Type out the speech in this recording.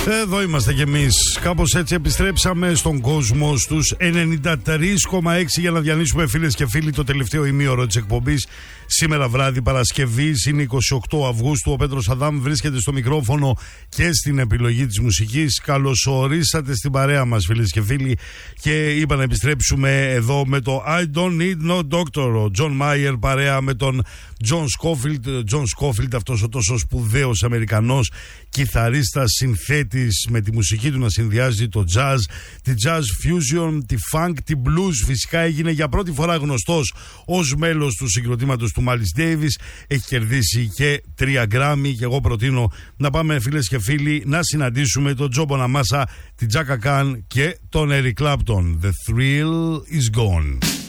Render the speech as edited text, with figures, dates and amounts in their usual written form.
Εδώ είμαστε κι εμείς. Κάπως έτσι επιστρέψαμε στον κόσμο στους 93,6 για να διανύσουμε, φίλες και φίλοι, το τελευταίο ημίωρο της εκπομπής. Σήμερα βράδυ Παρασκευής, είναι 28 Αυγούστου. Ο Πέτρος Αδάμ βρίσκεται στο μικρόφωνο και στην επιλογή της μουσικής. Καλωσορίσατε στην παρέα μας, φίλες και φίλοι. Και είπα να επιστρέψουμε εδώ με το I don't need no doctor. Ο John Mayer παρέα με τον John Scofield. John Scofield, αυτός ο τόσο σπουδαίος Αμερικανός κιθαρίστας, συνθέτης, με τη μουσική του να συνδυάζει το jazz, τη jazz fusion, τη funk, τη blues. Φυσικά έγινε για πρώτη φορά γνωστός ως μέλος του συγκροτήματος του Miles Davis. Έχει κερδίσει και 3 Grammy και εγώ προτείνω να πάμε, φίλες και φίλοι, να συναντήσουμε τον Joe Bonamassa, την Chaka Khan και τον Eric Clapton. The thrill is gone.